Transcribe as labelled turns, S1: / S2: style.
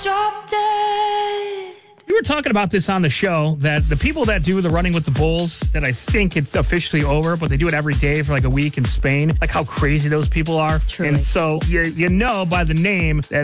S1: drop dead.
S2: We were talking about this on the show, that the people that do the running with the bulls, that I think it's officially over, but they do it every day for like a week in Spain, like how crazy those people are.
S3: Truly.
S2: And so you know by the name that